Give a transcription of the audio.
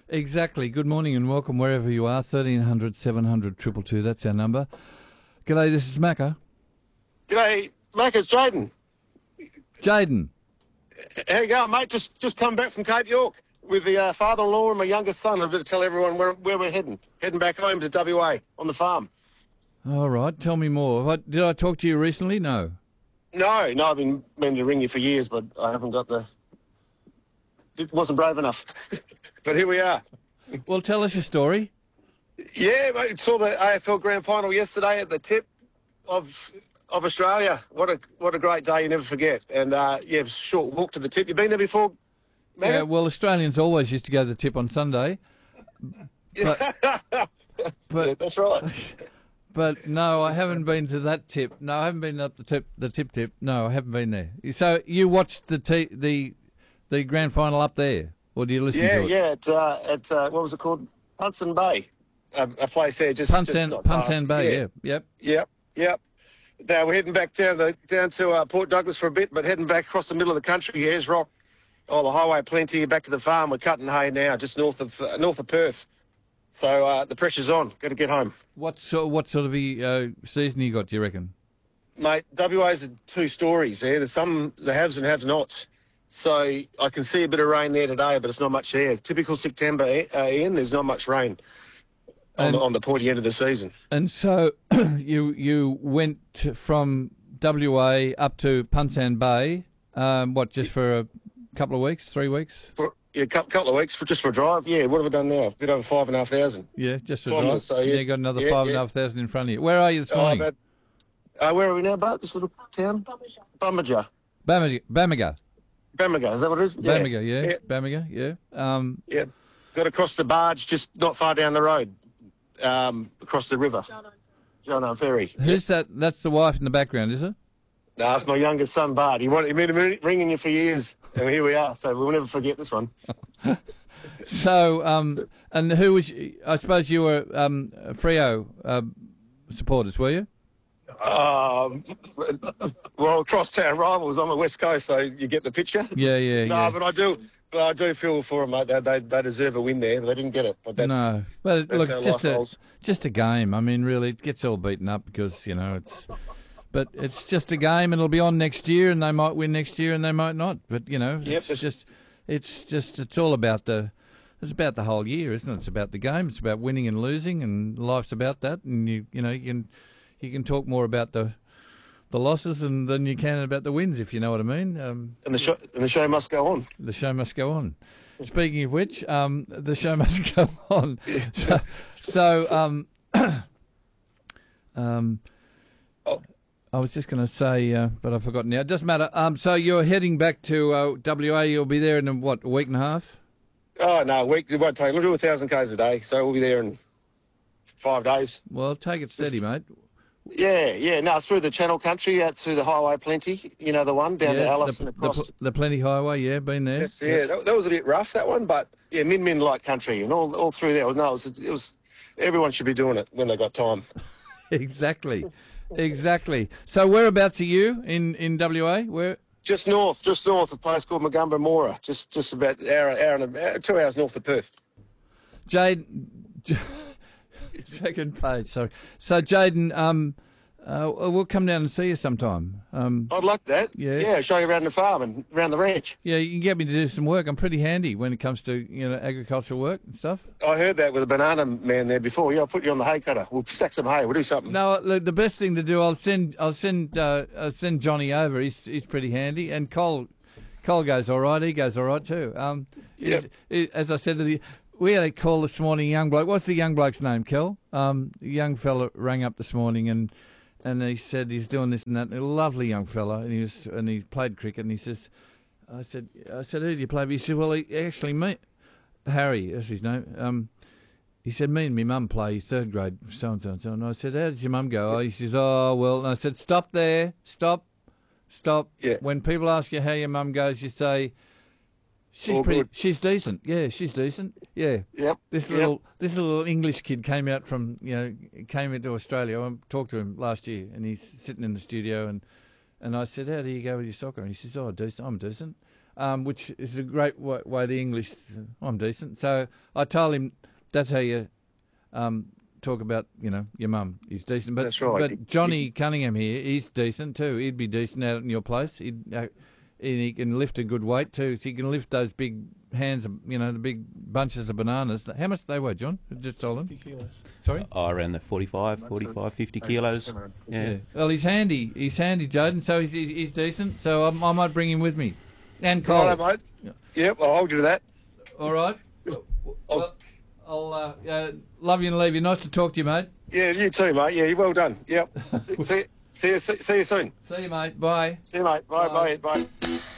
Exactly. Good morning and welcome wherever you are. 1300 700 222. That's our number. G'day, this is Macca. G'day, Mac, it's Jaden. Jaden. How you going, mate? Just come back from Cape York with the father-in-law and my youngest son. I'm going to tell everyone where we're heading. Heading back home to WA on the farm. All right. Tell me more. Did I talk to you recently? No. No, I've been meaning to ring you for years, but I haven't got It wasn't brave enough. But here we are. Well, tell us your story. Yeah, mate, saw the AFL Grand Final yesterday at the tip of Australia. What a great day, you never forget. And short walk to the tip. You been there before, Matt? Yeah, well, Australians always used to go to the tip on Sunday. But, yeah, that's right. But no, I haven't been to that tip. No, I haven't been up the tip. No, I haven't been there. So you watched the grand final up there, or do you listen to it? Yeah, at what was it called? Punson Bay, a place there just Punsan Bay. Yeah. Yep. Now we're heading back down to Port Douglas for a bit, but heading back across the middle of the country. Ayers Rock, the highway plenty. Back to the farm. We're cutting hay now, just north of Perth. So the pressure's on. Got to get home. What sort of season you got? Do you reckon? Mate, WA's two stories there. There's the haves and have-nots. So I can see a bit of rain there today, but it's not much there. Typical September, Ian, there's not much rain on the pointy end of the season. And so you went from WA up to Punsan Bay, just for a couple of weeks, 3 weeks? A couple of weeks just for a drive. Yeah, what have I done now? A bit over 5,500. Yeah, just for a drive. So, yeah, you got another 5,500 in front of you. Where are you this morning? Where are we now, Bart? This little town? Bamaga. Bamaga, is that what it is? Yeah. Bamaga, yeah. Yeah. Got to cross the barge just not far down the road, across the river. Jono Ferry. Who's that? That's the wife in the background, is it? No, it's my youngest son, Bart. He been ringing you for years, and here we are. So we'll never forget this one. So, and who was? I suppose you were Freo supporters, were you? Well, crosstown rivals on the west coast, so you get the picture. Yeah. No, but I do feel for them, mate. They deserve a win there, but they didn't get it. But no, but look, it's just a game. I mean, really, it gets all beaten up because but it's just a game, and it'll be on next year, and they might win next year, and they might not. But it's all about it's about the whole year, isn't it? It's about the game. It's about winning and losing, and life's about that. And you can talk more about the losses than you can about the wins, if you know what I mean. And the show must go on. The show must go on. Speaking of which, the show must go on. I was just going to say, but I've forgotten now. It doesn't matter. So you're heading back to WA. You'll be there in a week and a half? Oh no, a week. It won't take. We'll do 1,000 k's a day, so we'll be there in 5 days. Well, take it steady, mate. Yeah. No, through the Channel Country, out through the Highway Plenty. You know the one down to Alice and across. The Plenty Highway, yeah, been there. Yes, yeah. That was a bit rough, that one, but yeah, Min light country and all through there. No, it was. Everyone should be doing it when they got time. Exactly. So whereabouts are you in WA? Where? Just north, a place called Magumba Mora. Just about an hour 2 hours north of Perth. Jade. Second page, sorry. So, Jaden, we'll come down and see you sometime. I'd like that. Yeah, show you around the farm and around the ranch. Yeah, you can get me to do some work. I'm pretty handy when it comes to agricultural work and stuff. I heard that with a banana man there before. Yeah, I'll put you on the hay cutter. We'll stack some hay. We'll do something. No, look, the best thing to do, I'll send Johnny over. He's pretty handy, and Cole goes all right. He goes all right too. As I said to the. We had a call this morning, young bloke. What's the young bloke's name, Kel? The young fella rang up this morning and he said he's doing this and that. A lovely young fella, and he played cricket. And he says, I said, who do you play with? He said, well, Harry, that's his name. He said, me and my mum play third grade, so and so and so. And I said, how did your mum go? He says, oh well. And I said, stop there, stop. Yeah. When people ask you how your mum goes, you say. She's decent. Yeah, she's decent. Yeah. Yep. This little English kid came into Australia. I talked to him last year, and he's sitting in the studio, and I said, "How do you go with your soccer?" And he says, "Oh, decent. I'm decent." which is a great way the English. I'm decent, so I told him that's how you talk about your mum. He's decent, but That's right. But Johnny Cunningham here, he's decent too. He'd be decent out in your place. He can lift a good weight too. So he can lift those big hands, the big bunches of bananas. How much do they weigh, John? Just told him. 50 kilos. Sorry? Around the 45, 50 kilos. Yeah. Well, he's handy. He's handy, Jaden. So he's decent. So I might bring him with me. And Cole. All right, mate. Yep, I'll hold you to that. All right. I'll love you and leave you. Nice to talk to you, mate. Yeah, you too, mate. Yeah, well done. Yep. see you soon. See you, mate. Bye. See you, mate. Bye. Bye.